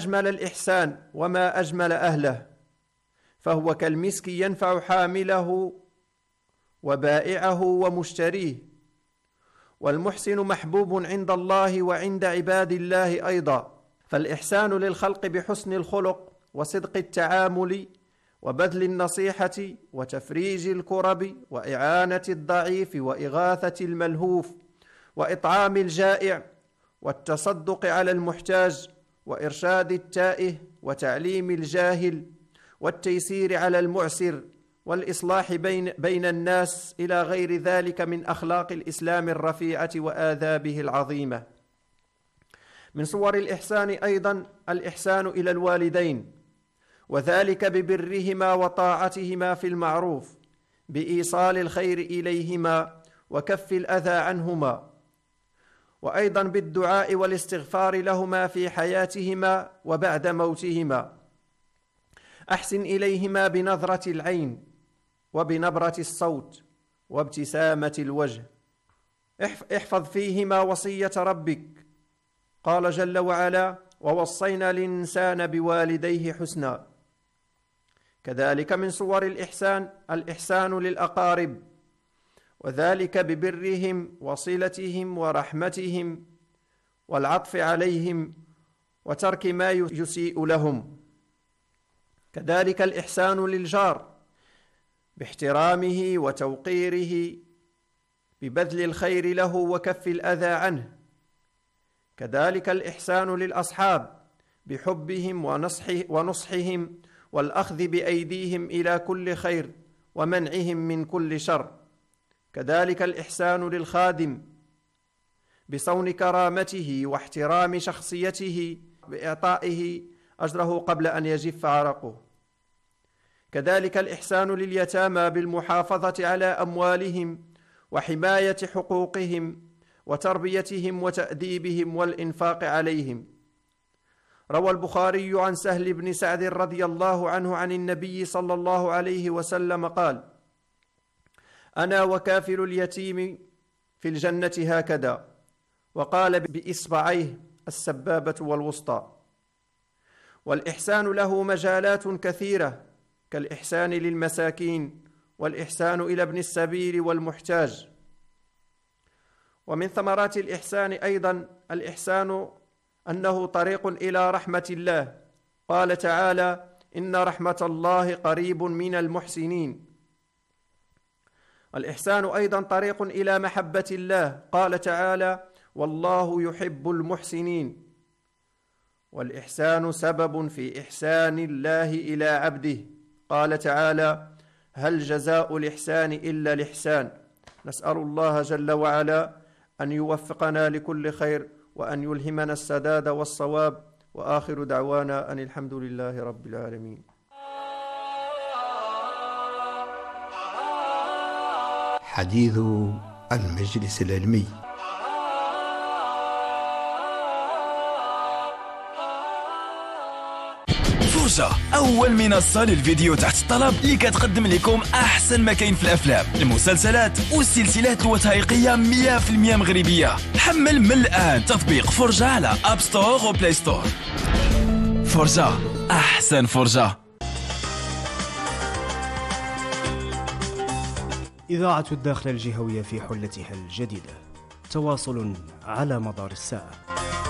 أجمل الإحسان وما أجمل أهله، فهو كالمسك ينفع حامله وبائعه ومشتريه. والمحسن محبوب عند الله وعند عباد الله أيضا، فالإحسان للخلق بحسن الخلق وصدق التعامل وبذل النصيحة وتفريج الكرب وإعانة الضعيف وإغاثة الملهوف وإطعام الجائع والتصدق على المحتاج وإرشاد التائه وتعليم الجاهل والتيسير على المعسر والإصلاح بين الناس إلى غير ذلك من أخلاق الإسلام الرفيعة وآدابه العظيمة. من صور الإحسان أيضا الإحسان إلى الوالدين، وذلك ببرهما وطاعتهما في المعروف، بإيصال الخير إليهما وكف الأذى عنهما، وأيضا بالدعاء والاستغفار لهما في حياتهما وبعد موتهما. أحسن إليهما بنظرة العين وبنبرة الصوت وابتسامة الوجه. احفظ فيهما وصية ربك، قال جل وعلا: ووصينا الإنسان بوالديه حسنا. كذلك من صور الإحسان للأقارب، وذلك ببرهم وصلتهم ورحمتهم والعطف عليهم وترك ما يسيء لهم. كذلك الإحسان للجار باحترامه وتوقيره، ببذل الخير له وكف الأذى عنه. كذلك الإحسان للأصحاب بحبهم ونصحهم والأخذ بأيديهم إلى كل خير ومنعهم من كل شر. كذلك الإحسان للخادم بصون كرامته واحترام شخصيته بإعطائه أجره قبل أن يجف عرقه. كذلك الإحسان لليتامى بالمحافظة على أموالهم وحماية حقوقهم وتربيتهم وتأديبهم والإنفاق عليهم. روى البخاري عن سهل بن سعد رضي الله عنه عن النبي صلى الله عليه وسلم قال: أنا وكافل اليتيم في الجنة هكذا، وقال بإصبعيه السبابة والوسطى. والإحسان له مجالات كثيرة، كالإحسان للمساكين والإحسان إلى ابن السبيل والمحتاج. ومن ثمرات الإحسان أيضا الإحسان أنه طريق إلى رحمة الله، قال تعالى: إن رحمة الله قريب من المحسنين. الإحسان أيضا طريق إلى محبة الله، قال تعالى: والله يحب المحسنين. والإحسان سبب في إحسان الله إلى عبده، قال تعالى: هل جزاء الإحسان إلا الإحسان. نسأل الله جل وعلا أن يوفقنا لكل خير وأن يلهمنا السداد والصواب، وآخر دعوانا أن الحمد لله رب العالمين. حديث المجلس العلمي. فرجة، أول منصة للفيديو تحت الطلب اللي كتقدم لكم أحسن ما كاين في الأفلام، المسلسلات والسلسلات الوثائقية 100% مغربية. حمل من الآن تطبيق فرجة على أب ستور وبلاي ستور. فرجة، أحسن فرجة. إذاعة الداخل الجهوية في حلتها الجديدة، تواصل على مدار الساعة.